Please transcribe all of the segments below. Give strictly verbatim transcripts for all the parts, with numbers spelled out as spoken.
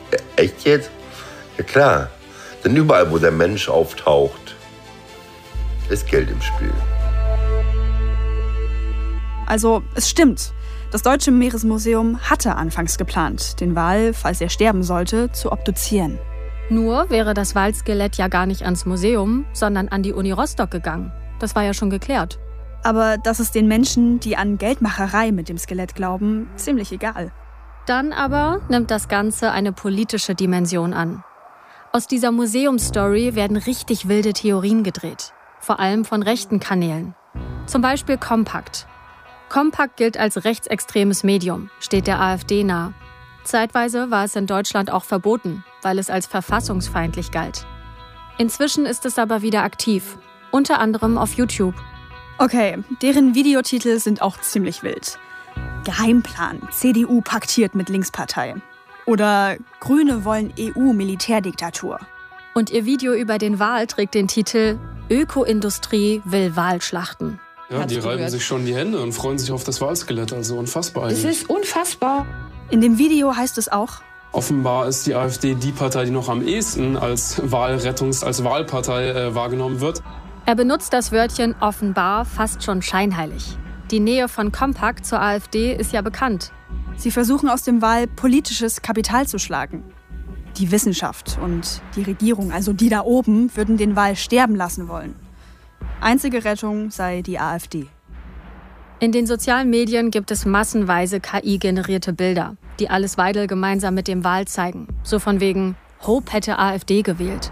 Ja, echt jetzt? Ja klar, denn überall, wo der Mensch auftaucht, ist Geld im Spiel. Also, es stimmt. Das Deutsche Meeresmuseum hatte anfangs geplant, den Wal, falls er sterben sollte, zu obduzieren. Nur wäre das Walskelett ja gar nicht ans Museum, sondern an die Uni Rostock gegangen. Das war ja schon geklärt. Aber das ist den Menschen, die an Geldmacherei mit dem Skelett glauben, ziemlich egal. Dann aber nimmt das Ganze eine politische Dimension an. Aus dieser Museumsstory werden richtig wilde Theorien gedreht. Vor allem von rechten Kanälen. Zum Beispiel Kompakt. Kompakt gilt als rechtsextremes Medium, steht der AfD nahe. Zeitweise war es in Deutschland auch verboten, weil es als verfassungsfeindlich galt. Inzwischen ist es aber wieder aktiv, unter anderem auf YouTube. Okay, deren Videotitel sind auch ziemlich wild. Geheimplan, C D U paktiert mit Linkspartei. Oder Grüne wollen E U-Militärdiktatur. Und ihr Video über den Wal trägt den Titel Ökoindustrie will Wal schlachten. Ja, die reiben sich schon die Hände und freuen sich auf das Walskelett. Also unfassbar eigentlich. Es ist unfassbar. In dem Video heißt es auch: Offenbar ist die AfD die Partei, die noch am ehesten als Wahlrettungs-, als Wahlpartei äh, wahrgenommen wird. Er benutzt das Wörtchen offenbar fast schon scheinheilig. Die Nähe von Kompakt zur AfD ist ja bekannt. Sie versuchen aus dem Wal politisches Kapital zu schlagen. Die Wissenschaft und die Regierung, also die da oben, würden den Wal sterben lassen wollen. Einzige Rettung sei die AfD. In den sozialen Medien gibt es massenweise K I-generierte Bilder, die Alice Weidel gemeinsam mit dem Wal zeigen. So von wegen, Hope hätte AfD gewählt.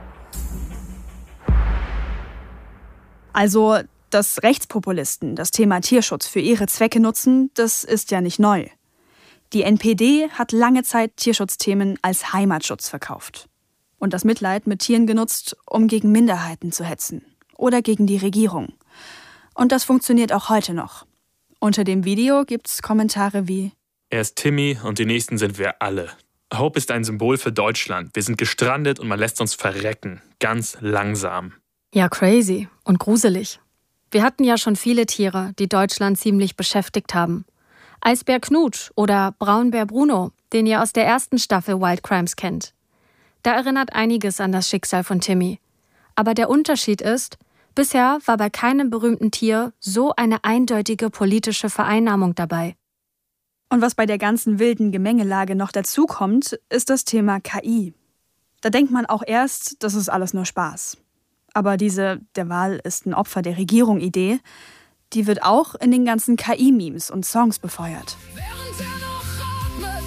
Also, dass Rechtspopulisten das Thema Tierschutz für ihre Zwecke nutzen, das ist ja nicht neu. Die N P D hat lange Zeit Tierschutzthemen als Heimatschutz verkauft. Und das Mitleid mit Tieren genutzt, um gegen Minderheiten zu hetzen. Oder gegen die Regierung. Und das funktioniert auch heute noch. Unter dem Video gibt's Kommentare wie: Er ist Timmy und die Nächsten sind wir alle. Hope ist ein Symbol für Deutschland. Wir sind gestrandet und man lässt uns verrecken. Ganz langsam. Ja, crazy und gruselig. Wir hatten ja schon viele Tiere, die Deutschland ziemlich beschäftigt haben. Eisbär Knut oder Braunbär Bruno, den ihr aus der ersten Staffel Wild Crimes kennt. Da erinnert einiges an das Schicksal von Timmy. Aber der Unterschied ist, bisher war bei keinem berühmten Tier so eine eindeutige politische Vereinnahmung dabei. Und was bei der ganzen wilden Gemengelage noch dazukommt, ist das Thema K I. Da denkt man auch erst, das ist alles nur Spaß. Aber diese "Der Wal ist ein Opfer der Regierung"-Idee, die wird auch in den ganzen K I-Memes und Songs befeuert. Während er noch atmet,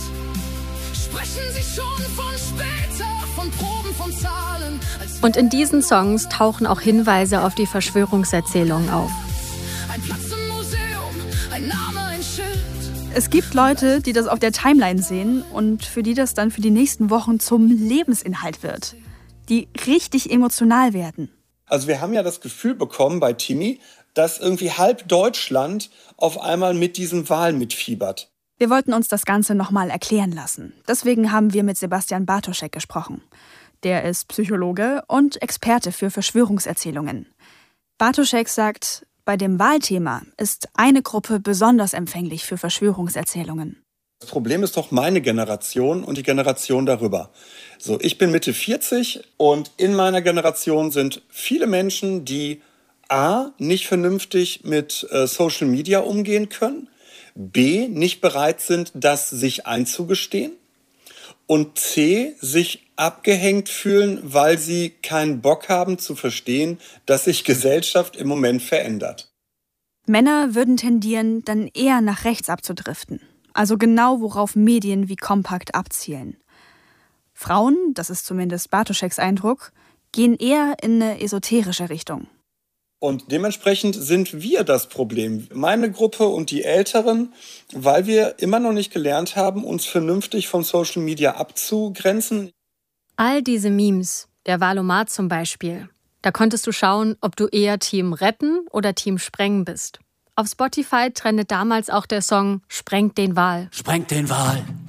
sprechen sie schon von später, von Proben, von Zahlen. Und in diesen Songs tauchen auch Hinweise auf die Verschwörungserzählungen auf. Ein Platz im Museum, ein Name, ein Schild. Es gibt Leute, die das auf der Timeline sehen und für die das dann für die nächsten Wochen zum Lebensinhalt wird. Die richtig emotional werden. Also wir haben ja das Gefühl bekommen bei Timmy, dass irgendwie halb Deutschland auf einmal mit diesem Wal mitfiebert. Wir wollten uns das Ganze nochmal erklären lassen. Deswegen haben wir mit Sebastian Bartoschek gesprochen. Der ist Psychologe und Experte für Verschwörungserzählungen. Bartoschek sagt, bei dem Walthema ist eine Gruppe besonders empfänglich für Verschwörungserzählungen. Das Problem ist doch meine Generation und die Generation darüber. So, ich bin Mitte vierzig und in meiner Generation sind viele Menschen, die A, nicht vernünftig mit äh, Social Media umgehen können, B, nicht bereit sind, das sich einzugestehen und C, sich abgehängt fühlen, weil sie keinen Bock haben zu verstehen, dass sich Gesellschaft im Moment verändert. Männer würden tendieren, dann eher nach rechts abzudriften. Also genau, worauf Medien wie Kompakt abzielen. Frauen, das ist zumindest Bartoscheks Eindruck, gehen eher in eine esoterische Richtung. Und dementsprechend sind wir das Problem, meine Gruppe und die Älteren, weil wir immer noch nicht gelernt haben, uns vernünftig von Social Media abzugrenzen. All diese Memes, der Walomat zum Beispiel, da konntest du schauen, ob du eher Team Retten oder Team Sprengen bist. Auf Spotify trendet damals auch der Song Sprengt den Wal. Sprengt den Wal.